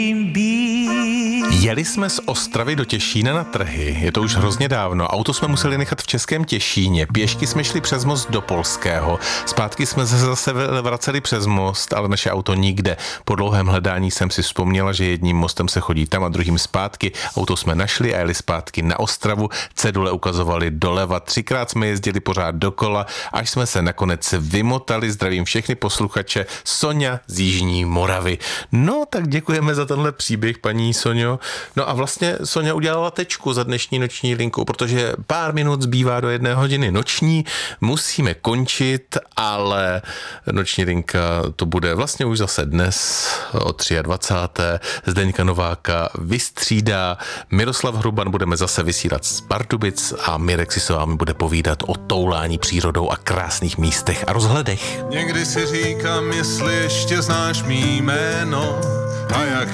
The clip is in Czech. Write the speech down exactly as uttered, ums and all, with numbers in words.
Jeli jsme z Ostravy do Těšína na trhy, je to už hrozně dávno, auto jsme museli nechat v Českém Těšíně, pěšky jsme šli přes most do Polského, zpátky jsme se zase vraceli přes most, ale naše auto nikde. Po dlouhém hledání jsem si vzpomněla, že jedním mostem se chodí tam a druhým zpátky, auto jsme našli a jeli zpátky na Ostravu, cedule ukazovaly doleva, třikrát jsme jezdili pořád dokola, až jsme se nakonec vymotali. Zdravím všechny posluchače, Soňa z Jižní Moravy. No tak děkujeme za tenhle příběh, paní Soňo. No a vlastně Soňa udělala tečku za dnešní noční linku, protože pár minut zbývá do jedné hodiny noční, musíme končit, ale noční linka to bude vlastně už zase dnes o dvacáté třetí Zdeňka Nováka vystřídá, Miroslav Hruban budeme zase vysílat z Pardubic a Mirek si s vámi bude povídat o toulání přírodou a krásných místech a rozhledech. Někdy si říkám, jestli ještě znáš mý jméno a jak